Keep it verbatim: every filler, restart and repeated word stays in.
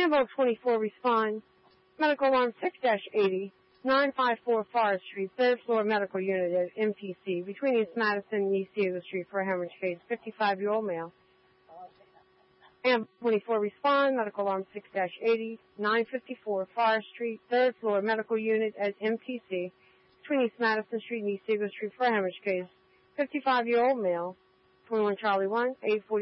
Ambulance twenty-four respond. Medical alarm six dash eighty, nine fifty-four Forest Street, third floor medical unit at M T C, between East Madison and East Diego Street for a hemorrhage case, fifty-five-year-old male. Ambulance twenty-four respond. Medical alarm six dash eighty, nine fifty-four Forest Street, third floor medical unit at M T C, between East Madison Street and East Diego Street for a hemorrhage case, fifty-five-year-old male. twenty-one Charlie one, eight forty.